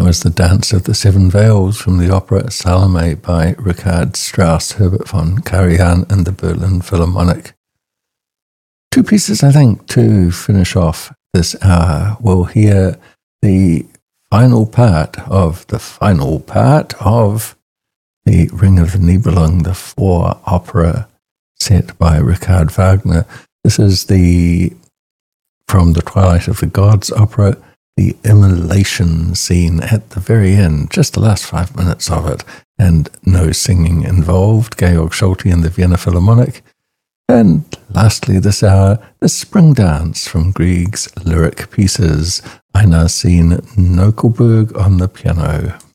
was the Dance of the Seven Veils from the opera Salome by Richard Strauss, Herbert von Karajan and the Berlin Philharmonic. Two pieces, I think, to finish off this hour. We'll hear the final part of the Ring of the Nibelung, the 4 opera set by Richard Wagner. This is from the Twilight of the Gods opera, the immolation scene at the very end, just the last 5 minutes of it, and no singing involved. Georg Solti and the Vienna Philharmonic. And lastly this hour, the Spring Dance from Grieg's lyric pieces, Einar Seen Nokelberg on the piano.